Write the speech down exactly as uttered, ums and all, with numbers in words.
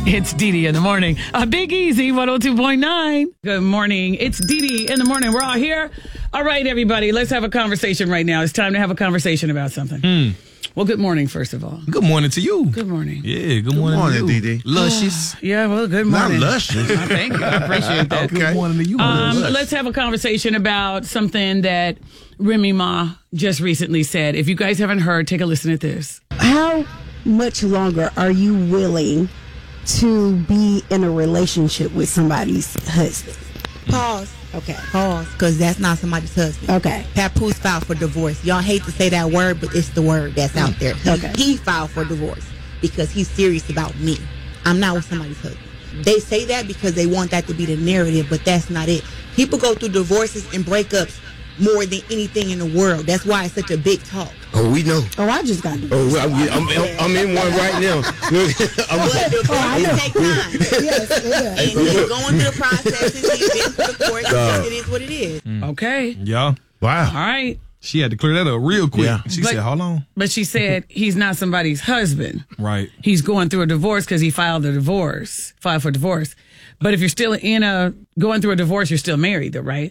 It's Dee Dee in the morning. A Big Easy one oh two point nine. Good morning. It's Dee Dee in the morning. We're all here. All right, everybody. Let's have a conversation right now. It's time to have a conversation about something. Mm. Well, good morning, first of all. Good morning to you. Good morning. Yeah, good, Good morning, morning, to you. Dee Dee. Luscious. Yeah, well, good morning. Not luscious. Uh, thank you. I appreciate that. Okay. Good morning to you. Um, Luscious. let's have a conversation about something that Remy Ma just recently said. If you guys haven't heard, take a listen at this. How much longer are you willing to be in a relationship with somebody's husband? Pause. Okay. Pause. Because that's not somebody's husband. Okay. Papoose filed for divorce. Y'all hate to say that word, but it's the word that's out there. He, Okay. he filed for divorce because he's serious about me. I'm not with somebody's husband. They say that because they want that to be the narrative, but that's not it. People go through divorces and breakups more than anything in the world. That's why it's such a big talk. Oh, we know. Oh, I just got Oh, divorced. I'm, I'm, I'm in one right now. But I'm, divorces take time. Yes, it does. And you're going through the processes, you've been through the courts, Dog. it is what it is. Okay. Yeah. All Wow. right. She had to clear that up real quick. Yeah. She But- said, hold on. But she said he's not somebody's husband. Right. He's going through a divorce because he filed a divorce, filed for divorce. But if you're still in a, going through a divorce, you're still married though, right?